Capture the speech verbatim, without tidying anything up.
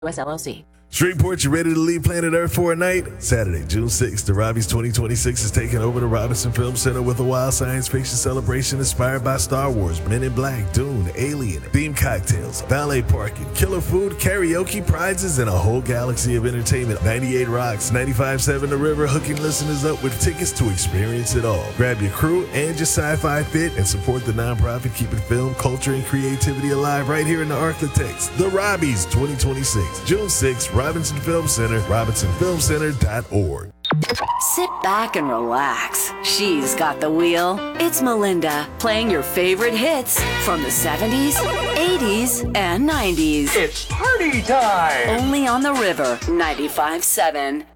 S L L C. Shreveport, you ready to leave planet Earth for a night? Saturday, June sixth, the Robbies twenty twenty-six is taking over the Robinson Film Center with a wild science fiction celebration inspired by Star Wars, Men in Black, Dune, Alien, themed cocktails, valet parking, killer food, karaoke, prizes, and a whole galaxy of entertainment. ninety-eight Rocks, ninety-five point seven The River, hooking listeners up with tickets to experience it all. Grab your crew and your sci-fi fit and support the nonprofit keeping film, culture, and creativity alive right here in the Arklatex. The Robbies twenty twenty-six, June sixth, Robinson Film Center, robinson film center dot org. Sit back and relax. She's got the wheel. It's Melinda playing your favorite hits from the seventies, eighties, and nineties. It's party time! Only on the River, ninety-five point seven.